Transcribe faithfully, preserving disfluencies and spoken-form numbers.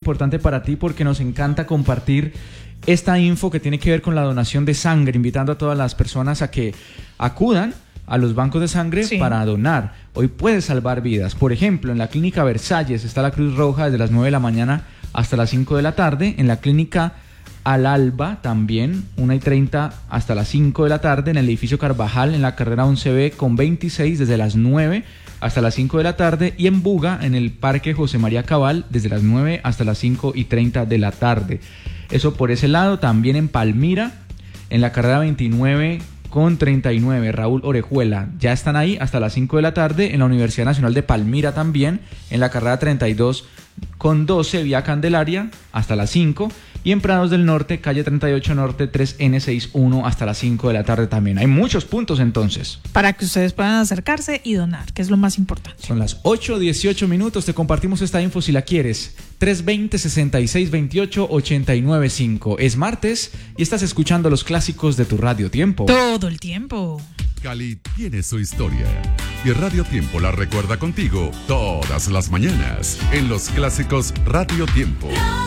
importante para ti porque nos encanta compartir esta info que tiene que ver con la donación de sangre, invitando a todas las personas a que acudan a los bancos de sangre sí. para donar. Hoy puedes salvar vidas. Por ejemplo, en la clínica Versalles está la Cruz Roja desde las nueve de la mañana hasta las cinco de la tarde. En la clínica Al Alba también, una y treinta hasta las cinco de la tarde. En el edificio Carvajal, en la carrera once B con veintiséis, desde las nueve hasta las cinco de la tarde. Y en Buga, en el Parque José María Cabal, desde las nueve hasta las cinco y treinta de la tarde. Eso por ese lado. También en Palmira, en la carrera veintinueve con treinta y nueve, Raúl Orejuela, ya están ahí hasta las cinco de la tarde. En la Universidad Nacional de Palmira también, en la carrera treinta y dos con doce, vía Candelaria, hasta las cinco. Y en Prados del Norte, calle treinta y ocho Norte, tres N sesenta y uno, hasta las cinco de la tarde también. Hay muchos puntos entonces. Para que ustedes puedan acercarse y donar, que es lo más importante. Son las ocho dieciocho minutos, te compartimos esta info si la quieres. tres dos cero, seis seis dos ocho, ocho nueve cinco. Es martes y estás escuchando los clásicos de tu Radio Tiempo. Todo el tiempo. Cali tiene su historia y Radio Tiempo la recuerda contigo todas las mañanas en los clásicos Radio Tiempo.